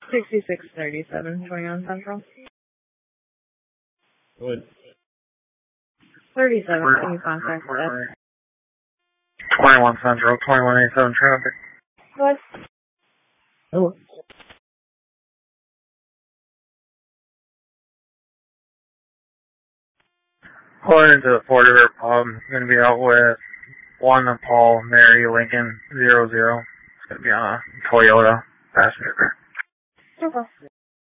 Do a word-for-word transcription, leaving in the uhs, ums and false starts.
sixty-six thirty-seven, twenty-one Central. What? thirty-seven, can you contact that? twenty-one Central, twenty-one eighty-seven traffic. What? Oh. Pulling into the Fort River Pub. Going to be out with one Paul Mary Lincoln zero zero. It's going to be on a Toyota passenger car. Okay.